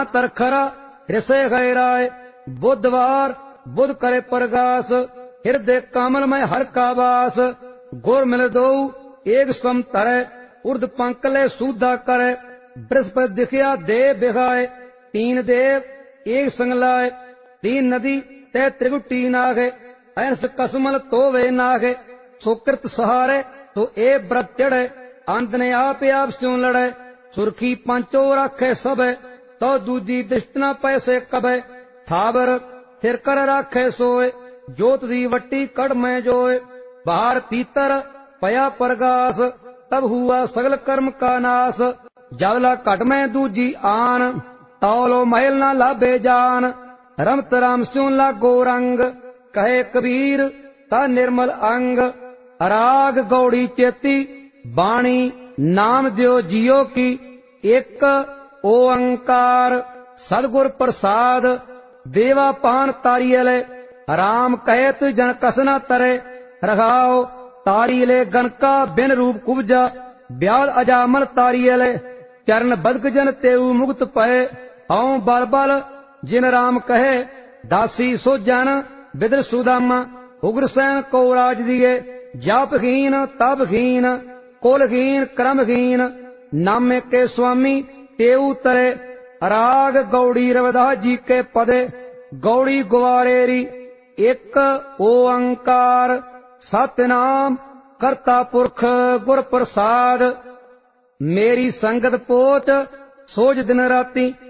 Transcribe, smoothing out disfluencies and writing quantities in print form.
तरखरा हृषय गए राय, बुधवार बुध करे प्रगास, हृदय कमल में हर का वास। गुर मिल दो एक सम तरे, उर्द पंकले सूधा करे, बृहस्पति दिखया देव बिगाए, तीन देव एक संग लाए। तीन नदी तय त्रिगुटी नागे, ऐस कसमल तो वे नागे। सुकृत सहारे तो ए व्रत चढ़े, अंत ने आप स्यों लड़े। सुरखी पंचो राखे सब, तो दूजी दृष्ट न पैसे कबे। थावर थिर कर राखे सोए, जोत दी वट्टी कड़ में जोए। बाहर पीतर पया प्रगास, तब हुआ सगल कर्म का नाश। जावला कट में दूजी आन, तौलो महल न लाभे जान। रमत राम स्यों लागो रंग, कहे कबीर ता निर्मल अंग। राग गौड़ी चेती बाणी, नाम दियो जियो की। एक ओंकार सदगुर प्रसाद, देवा पान तारियले। राम कहत जन कसना तरे, रघाओ तारियले गनका बिन रूप कुबजा। ब्याल अजामल तारियले, चरण बदक जन तेऊ मुक्त पए। हऊँ बल बल जिन राम कहे, दासी सो जन बिदर सुदामा। उग्रसैन को राज दिए, जापहीन तपहीन, कुलहीन क्रमहीन। नामे के स्वामी तेऊ तरे, राग गौड़ी रविदास जी के पदे। गौड़ी ग्वारेरी एक ओंकार, सतनाम करता पुरख गुर प्रसाद। मेरी संगत पोच सोज दिन राती,